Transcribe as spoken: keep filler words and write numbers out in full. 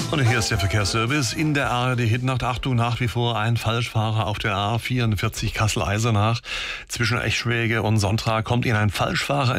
Und hier ist der Verkehrsservice in der A R D Hitnacht. Achtung, nach wie vor ein Falschfahrer auf der A vierundvierzig Kassel-Eisenach. Zwischen Eschwege und Sontra kommt Ihnen ein Falschfahrer